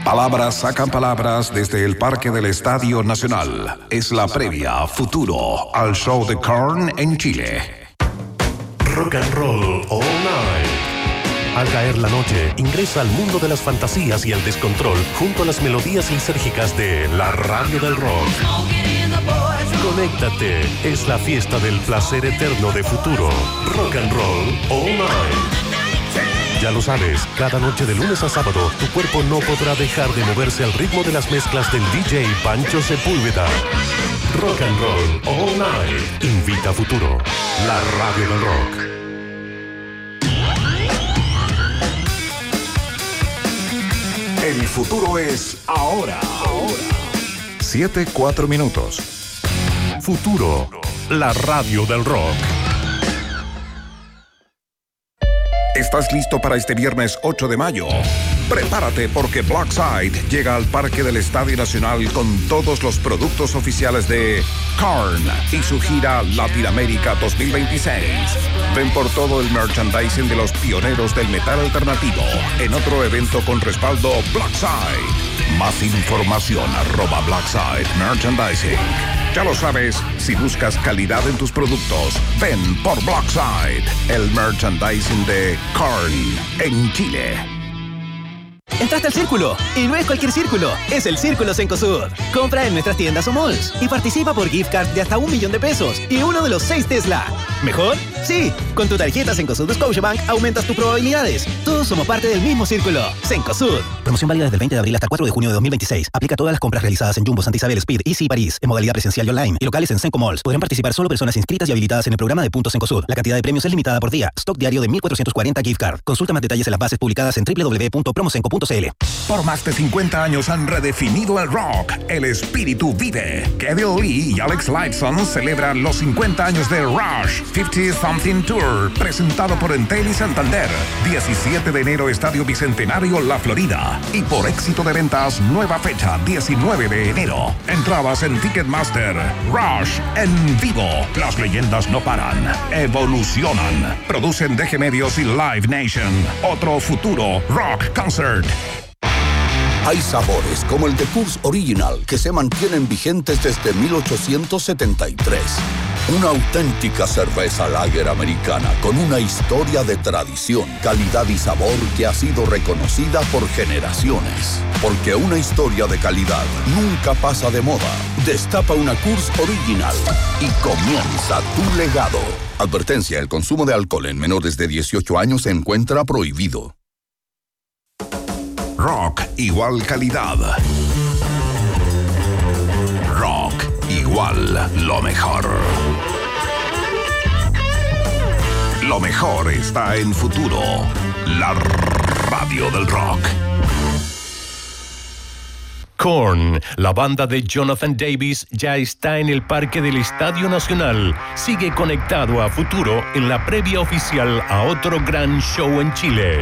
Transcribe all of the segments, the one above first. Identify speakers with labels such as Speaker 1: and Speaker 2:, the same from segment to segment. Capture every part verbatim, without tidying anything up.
Speaker 1: Palabras sacan palabras desde el Parque del Estadio Nacional. Es la previa Futuro al show de Korn en Chile.
Speaker 2: Rock and Roll All Night. Al caer la noche, ingresa al mundo de las fantasías y el descontrol junto a las melodías lisérgicas de la radio del rock. Conéctate, es la fiesta del placer eterno de Futuro. Rock and Roll All Night. Ya lo sabes, cada noche de lunes a sábado, tu cuerpo no podrá dejar de moverse al ritmo de las mezclas del D J Pancho Sepúlveda. Rock and Roll All Night. Invita a Futuro, la radio del rock.
Speaker 1: El futuro es ahora. Ahora. Siete, cuatro minutos.
Speaker 2: Futuro, la radio del rock.
Speaker 1: ¿Estás listo para este viernes ocho de mayo? Prepárate porque Blackside llega al Parque del Estadio Nacional con todos los productos oficiales de Korn y su gira Latinoamérica dos mil veintiséis. Ven por todo el merchandising de los pioneros del metal alternativo en otro evento con respaldo Blackside. Más información arroba Blackside Merchandising. Ya lo sabes, si buscas calidad en tus productos, ven por Blackside, el merchandising de Korn en Chile.
Speaker 3: Entraste al Círculo, y no es cualquier círculo, es el Círculo Cencosud. Compra en nuestras tiendas o malls y participa por gift card de hasta un millón de pesos y uno de los seis Tesla. ¿Mejor? Sí, con tu tarjeta Cencosud Scotiabank aumentas tus probabilidades. Todos somos parte del mismo círculo. Cencosud. Promoción válida desde el veinte de abril hasta el cuatro de junio de dos mil veintiséis. Aplica a todas las compras realizadas en Jumbo, Santa Isabel, Speed, Easy y París, en modalidad presencial y online, y locales en Cenco Malls. Podrán participar solo personas inscritas y habilitadas en el programa de Puntos Cencosud. La cantidad de premios es limitada por día. Stock diario de mil cuatrocientos cuarenta gift card. Consulta más detalles en las bases publicadas en doble u doble u doble u punto promocenco punto c l.
Speaker 1: Por más de cincuenta años han redefinido el rock. El espíritu vive. Kevin Lee y Alex Lifeson celebran los cincuenta años de Rush cincuenta Something Tour, presentado por Entel y Santander. diecisiete de enero, Estadio Bicentenario, La Florida. Y por éxito de ventas, nueva fecha, diecinueve de enero. Entradas en Ticketmaster. Rush en vivo. Las leyendas no paran, evolucionan. Producen D G Medios y Live Nation. Otro futuro rock concert.
Speaker 4: Hay sabores como el de Coors Original que se mantienen vigentes desde mil ochocientos setenta y tres. Una auténtica cerveza lager americana con una historia de tradición, calidad y sabor que ha sido reconocida por generaciones. Porque una historia de calidad nunca pasa de moda. Destapa una Coors Original y comienza tu legado. Advertencia: el consumo de alcohol en menores de dieciocho años se encuentra prohibido.
Speaker 1: Rock igual calidad. Rock igual lo mejor. Lo mejor está en Futuro, la radio del rock.
Speaker 2: Korn, la banda de Jonathan Davis, ya está en el Parque del Estadio Nacional. Sigue conectado a Futuro en la previa oficial a otro gran show en Chile.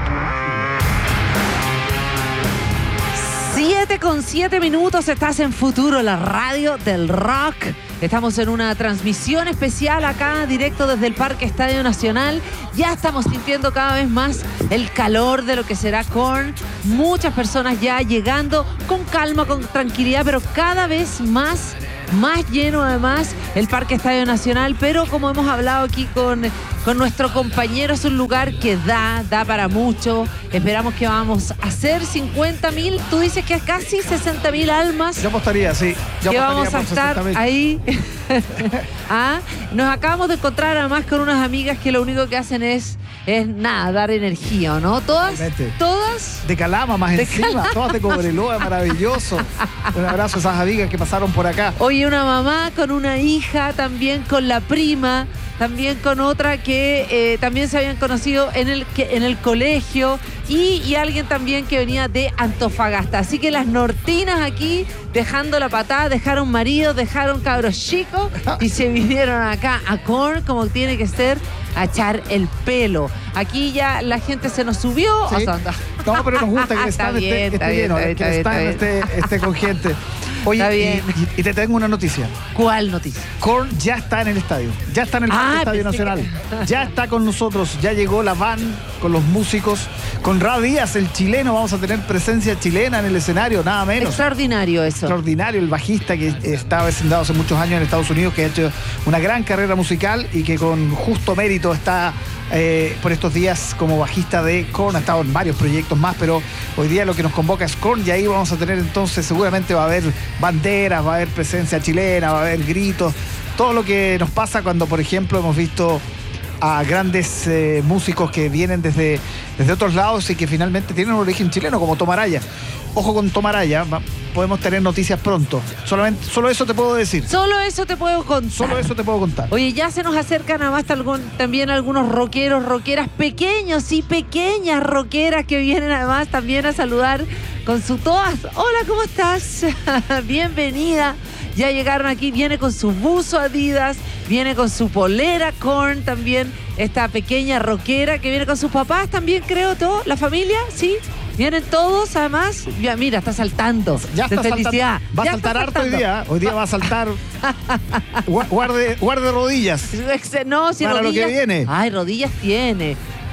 Speaker 5: siete con siete minutos, estás en Futuro, la radio del rock. Estamos en una transmisión especial acá, directo desde el Parque Estadio Nacional. Ya estamos sintiendo cada vez más el calor de lo que será Korn. Muchas personas ya llegando con calma, con tranquilidad, pero cada vez más, más lleno además el Parque Estadio Nacional. Pero como hemos hablado aquí con, con nuestro compañero, es un lugar que da, da para mucho. Esperamos que vamos a hacer cincuenta mil, tú dices que casi sesenta mil almas.
Speaker 6: Yo apostaría, sí. Yo
Speaker 5: que
Speaker 6: apostaría
Speaker 5: vamos a estar ahí. ¿Ah? Nos acabamos de encontrar además con unas amigas que lo único que hacen es, es nada, dar energía, ¿no? Todas,
Speaker 6: Realmente.
Speaker 5: todas.
Speaker 6: De Calama más
Speaker 5: de
Speaker 6: encima,
Speaker 5: Calama.
Speaker 6: todas de Cobreloa, maravilloso. Un abrazo a esas amigas que pasaron por acá.
Speaker 5: Oye, una mamá con una hija, también con la prima, también con otra que eh, también se habían conocido en el, que, en el colegio y, y alguien también que venía de Antofagasta. Así que las nortinas aquí dejando la patada, dejaron maridos, dejaron cabros chicos y se vinieron acá a Korn como tiene que ser, a echar el pelo. Aquí ya la gente se nos subió.
Speaker 6: ¿Sí?
Speaker 5: O sea,
Speaker 6: no, pero nos gusta que el stand esté, esté lleno, que el stand esté, esté con gente. Oye,
Speaker 5: está bien.
Speaker 6: Y, y te tengo una noticia.
Speaker 5: ¿Cuál noticia?
Speaker 6: Korn ya está en el estadio, ya está en el Parque
Speaker 5: Ah,
Speaker 6: Estadio
Speaker 5: pensé
Speaker 6: Nacional,
Speaker 5: que...
Speaker 6: ya está con nosotros, ya llegó la van con los músicos, Conrad Díaz, el chileno, vamos a tener presencia chilena en el escenario, nada menos.
Speaker 5: Extraordinario eso.
Speaker 6: Extraordinario, el bajista que está vecindado hace muchos años en Estados Unidos, que ha hecho una gran carrera musical y que con justo mérito está eh, por estos días como bajista de Korn. Ha estado en varios proyectos más, pero hoy día lo que nos convoca es Korn, y ahí vamos a tener entonces, seguramente va a haber banderas, va a haber presencia chilena, va a haber gritos, todo lo que nos pasa cuando, por ejemplo, hemos visto a grandes eh, músicos que vienen desde, desde otros lados y que finalmente tienen un origen chileno, como Tom Araya. Ojo con Tom Araya, va, podemos tener noticias pronto. Solamente, solo eso te puedo decir.
Speaker 5: Solo eso te puedo contar.
Speaker 6: Solo eso te puedo contar.
Speaker 5: Oye, ya se nos acercan además también algunos rockeros, rockeras pequeños y pequeñas rockeras que vienen además también a saludar con su toas. Hola, ¿cómo estás? Bienvenida. Ya llegaron aquí, viene con su buzo Adidas, viene con su polera Korn también, esta pequeña rockera que viene con sus papás también, creo, todo, la familia, ¿sí? Vienen todos, además. Ya, mira, está saltando.
Speaker 6: Ya está
Speaker 5: de felicidad.
Speaker 6: Va a
Speaker 5: ya
Speaker 6: saltar harto hoy día. Hoy día va a saltar. guarde, guarde rodillas.
Speaker 5: No, si
Speaker 6: para
Speaker 5: rodillas.
Speaker 6: Lo que viene.
Speaker 5: Ay, rodillas tiene.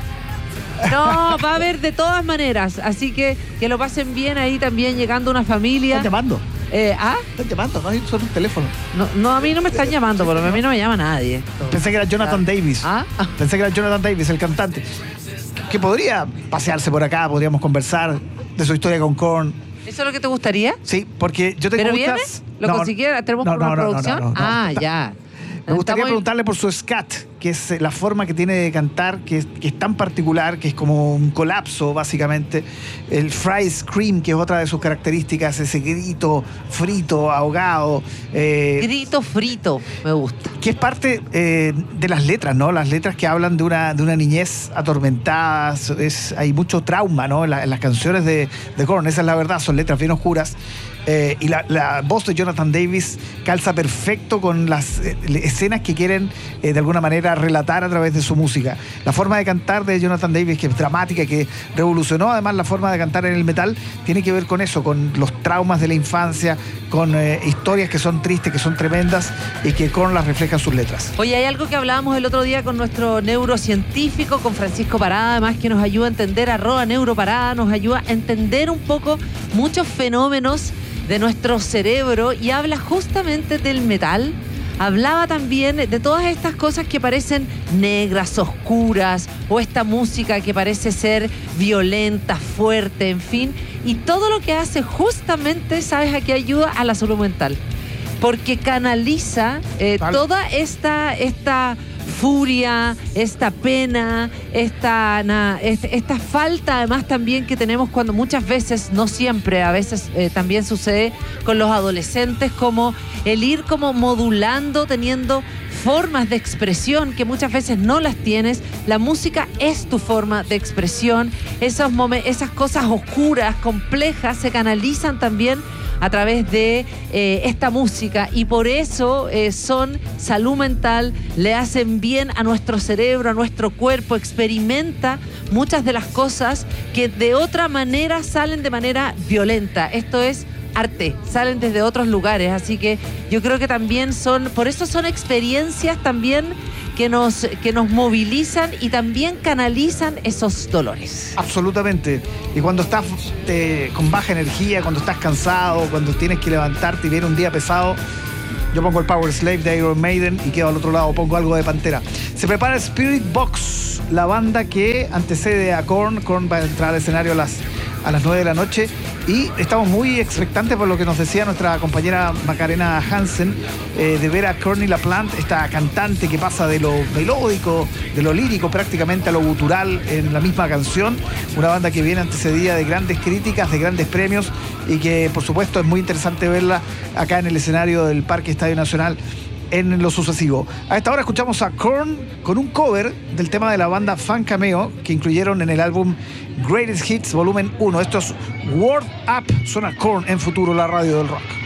Speaker 5: No, va a haber de todas maneras. Así que que lo pasen bien ahí también, llegando una familia.
Speaker 6: ¿Están llamando?
Speaker 5: Eh, ¿Ah?
Speaker 6: Están llamando, no hay solo un teléfono.
Speaker 5: No, no, a mí no me están llamando, pero a mí no me llama nadie.
Speaker 6: Pensé que era Jonathan Davis.
Speaker 5: ¿Ah?
Speaker 6: Pensé que era Jonathan Davis, el cantante. Que podría pasearse por acá, podríamos conversar de su historia con Korn.
Speaker 5: ¿Eso es lo que te gustaría?
Speaker 6: Sí, porque yo tengo
Speaker 5: ¿Pero
Speaker 6: muchas...
Speaker 5: viene? ¿Lo
Speaker 6: no,
Speaker 5: consiguiera? ¿Tenemos
Speaker 6: no,
Speaker 5: una
Speaker 6: no,
Speaker 5: producción?
Speaker 6: No, no, no,
Speaker 5: ah,
Speaker 6: no.
Speaker 5: ya.
Speaker 6: Me gustaría
Speaker 5: Estamos...
Speaker 6: preguntarle por su scat, que es la forma que tiene de cantar, que es, que es tan particular, que es como un colapso, básicamente. El fry scream, que es otra de sus características, ese grito frito, ahogado. Eh,
Speaker 5: grito frito, me gusta.
Speaker 6: Que es parte eh, de las letras, ¿no? Las letras que hablan de una, de una niñez atormentada. Es, hay mucho trauma, ¿no? En, la, en las canciones de, de Korn, esa es la verdad, son letras bien oscuras. Eh, y la, la voz de Jonathan Davis calza perfecto con las eh, escenas que quieren eh, de alguna manera relatar a través de su música. La forma de cantar de Jonathan Davis, que es dramática, que revolucionó además la forma de cantar en el metal, tiene que ver con eso, con los traumas de la infancia, con eh, historias que son tristes, que son tremendas y que Korn las refleja en sus letras.
Speaker 5: Oye, hay algo que hablábamos el otro día con nuestro neurocientífico, con Francisco Parada, además, que nos ayuda a entender, arroba neuroparada, nos ayuda a entender un poco muchos fenómenos de nuestro cerebro, y habla justamente del metal. Hablaba también de todas estas cosas que parecen negras, oscuras, o esta música que parece ser violenta, fuerte, en fin. Y todo lo que hace justamente, ¿sabes a qué ayuda? A la salud mental. Porque canaliza eh, toda esta... esta furia, esta pena, esta, na, esta falta además también que tenemos cuando muchas veces, no siempre, a veces eh, también sucede con los adolescentes, como el ir como modulando, teniendo formas de expresión que muchas veces no las tienes. La música es tu forma de expresión. Esos momen- esas cosas oscuras, complejas, se canalizan también a través de eh, esta música, y por eso eh, son salud mental, le hacen bien a nuestro cerebro, a nuestro cuerpo, experimenta muchas de las cosas que de otra manera salen de manera violenta. Esto es arte, salen desde otros lugares, así que yo creo que también son, por eso son experiencias también que nos, que nos movilizan y también canalizan esos dolores.
Speaker 6: Absolutamente. Y cuando estás eh, con baja energía, cuando estás cansado, cuando tienes que levantarte y viene un día pesado, yo pongo el Power Slave de Iron Maiden y quedo al otro lado, pongo algo de Pantera. Se prepara Spirit Box, la banda que antecede a Korn. Korn va a entrar al escenario a las, a las nueve de la noche. Y estamos muy expectantes por lo que nos decía nuestra compañera Macarena Hansen, eh, de ver a Courtney LaPlante, esta cantante que pasa de lo melódico, de lo lírico prácticamente a lo gutural en la misma canción. Una banda que viene antecedida de grandes críticas, de grandes premios, y que por supuesto es muy interesante verla acá en el escenario del Parque Estadio Nacional en lo sucesivo. A esta hora escuchamos a Korn con un cover del tema de la banda Fan Cameo que incluyeron en el álbum Greatest Hits Volumen uno. Esto es Word Up, suena Korn en Futuro, la radio del rock.